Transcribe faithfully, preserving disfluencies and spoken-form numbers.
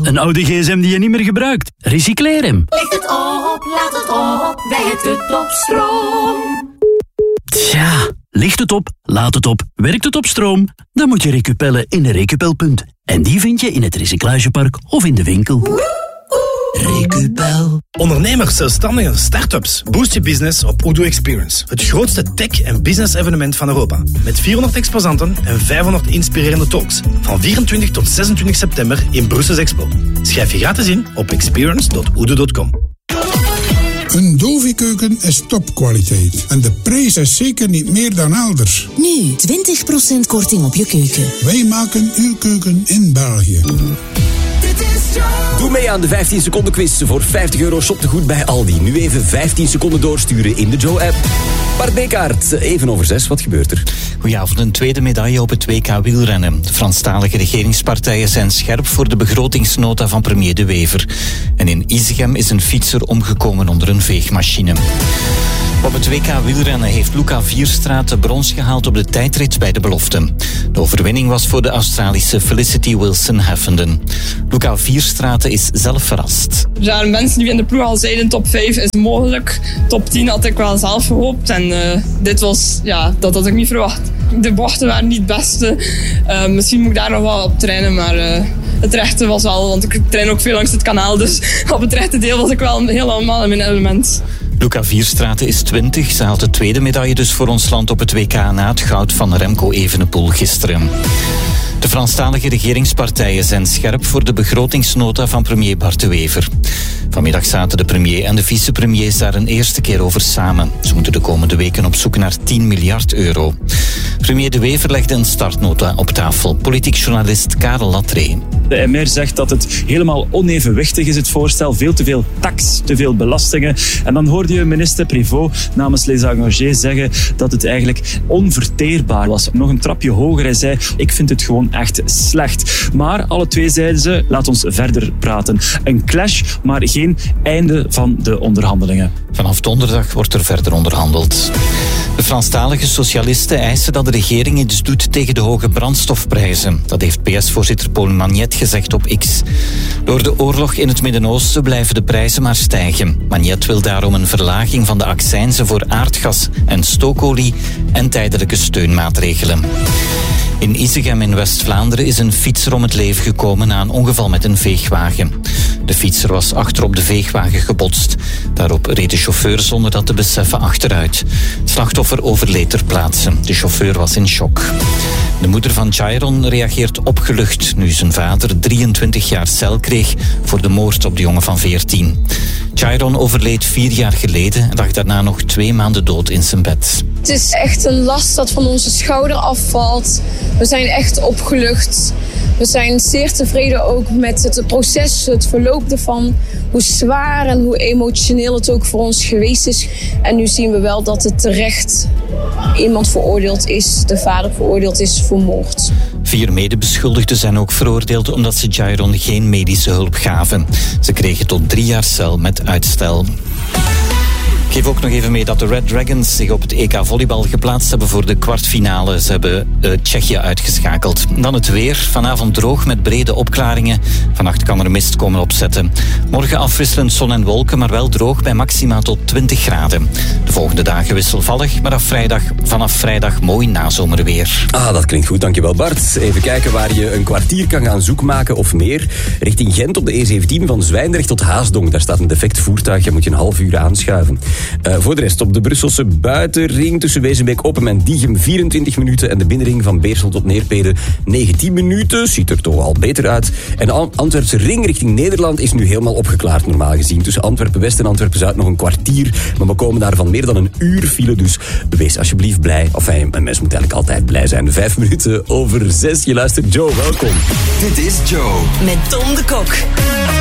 Een oude gsm die je niet meer gebruikt? Recycleer hem. Licht het op, laat het op, werkt het op stroom. Tja, ligt het op, laat het op, werkt het op stroom? Dan moet je recupellen in een recupelpunt. En die vind je in het recyclagepark of in de winkel. Recupel. Ondernemers, zelfstandigen, start-ups. Boost je business op Odoo Experience. Het grootste tech- en business-evenement van Europa. Met vierhonderd exposanten en vijfhonderd inspirerende talks. Van vierentwintig tot zesentwintig september in Brussels Expo. Schrijf je gratis in op experience punt odoo punt com. Een Dovi-keuken is topkwaliteit. En de prijs is zeker niet meer dan elders. Nu twintig procent korting op je keuken. Wij maken uw keuken in België. Doe mee aan de vijftien seconden quiz voor vijftig euro shoptegoed bij Aldi. Nu even vijftien seconden doorsturen in de Joe-app. Bart Bekaert, even over zes, wat gebeurt er? Goedenavond, een tweede medaille op het W K wielrennen. De Franstalige regeringspartijen zijn scherp voor de begrotingsnota van premier De Wever. En in Isegem is een fietser omgekomen onder een veegmachine. Op het W K wielrennen heeft Luca Vierstraat de brons gehaald op de tijdrit bij de belofte. De overwinning was voor de Australische Felicity Wilson Heffenden. Luca Vierstraat is zelf verrast. Er zijn mensen die in de ploeg al zeiden top vijf is mogelijk. Top tien had ik wel zelf gehoopt. En uh, dit was, ja, dat had ik niet verwacht. De bochten waren niet het beste. Uh, misschien moet ik daar nog wel op trainen, maar uh, het rechte was wel, want ik train ook veel langs het kanaal. Dus op het rechte deel was ik wel helemaal in mijn element. Luca Vierstraat is twintig. Ze haalt de tweede medaille dus voor ons land op het W K na het goud van Remco Evenepoel gisteren. De Franstalige regeringspartijen zijn scherp voor de begrotingsnota van premier Bart De Wever. Vanmiddag zaten de premier en de vicepremiers daar een eerste keer over samen. Ze moeten de komende weken op zoek naar tien miljard euro. Premier De Wever legde een startnota op tafel. Politiek journalist Karel Latree. De M R zegt dat het helemaal onevenwichtig is, het voorstel. Veel te veel tax, te veel belastingen. En dan hoorde je minister Prévost namens Les Engagés zeggen dat het eigenlijk onverteerbaar was. Nog een trapje hoger. Hij zei, ik vind het gewoon echt slecht. Maar alle twee zeiden ze, laat ons verder praten. Een clash, maar geen einde van de onderhandelingen. Vanaf donderdag wordt er verder onderhandeld. De Franstalige socialisten eisen dat de regering iets doet tegen de hoge brandstofprijzen. Dat heeft P S-voorzitter Paul Magnet gezegd op X. Door de oorlog in het Midden-Oosten blijven de prijzen maar stijgen. Magnet wil daarom een verlaging van de accijnzen voor aardgas en stookolie en tijdelijke steunmaatregelen. In Isegem in West-Vlaanderen is een fietser om het leven gekomen na een ongeval met een veegwagen. De fietser was achterop de veegwagen gebotst. Daarop reed de chauffeur zonder dat te beseffen achteruit. Het slachtoffer overleed ter plaatse. De chauffeur was in shock. De moeder van Jairon reageert opgelucht nu zijn vader drieëntwintig jaar cel kreeg voor de moord op de jongen van veertien. Jairon overleed vier jaar geleden en lag daarna nog twee maanden dood in zijn bed. Het is echt een last dat van onze schouder afvalt. We zijn echt opgelucht. We zijn zeer tevreden ook met het proces, het verloop ervan. Hoe zwaar en hoe emotioneel het ook voor ons geweest is. En nu zien we wel dat het terecht iemand veroordeeld is, de vader veroordeeld is voor moord. Vier medebeschuldigden zijn ook veroordeeld omdat ze Jairon geen medische hulp gaven. Ze kregen tot drie jaar cel met uitstel. Ik geef ook nog even mee dat de Red Dragons zich op het E K volleybal geplaatst hebben voor de kwartfinale. Ze hebben uh, Tsjechië uitgeschakeld. Dan het weer. Vanavond droog met brede opklaringen. Vannacht kan er mist komen opzetten. Morgen afwisselend zon en wolken, maar wel droog bij maxima tot twintig graden. De volgende dagen wisselvallig, maar af vrijdag, vanaf vrijdag mooi nazomerweer. Ah, dat klinkt goed. Dankjewel Bart. Even kijken waar je een kwartier kan gaan zoekmaken of meer. Richting Gent op de E zeventien van Zwijndrecht tot Haasdonk. Daar staat een defect voertuig. Je moet je een half uur aanschuiven. Uh, voor de rest op de Brusselse buitenring tussen Wezenbeek-Oppem en Diegem vierentwintig minuten en de binnenring van Beersel tot Neerpede negentien minuten. Ziet er toch al beter uit. En de Antwerpse ring richting Nederland is nu helemaal opgeklaard normaal gezien. Tussen Antwerpen-West en Antwerpen-Zuid nog een kwartier. Maar we komen daar van meer dan een uur file, dus wees alsjeblieft blij. Enfin, een mens moet eigenlijk altijd blij zijn. Vijf minuten over zes. Je luistert Joe, welkom. Dit is Joe. Met Tom de Kok.